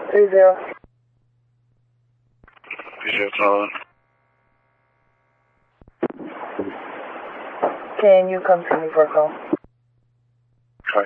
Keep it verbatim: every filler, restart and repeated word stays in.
Three zero. Appreciate calling. Can you come to me for a call?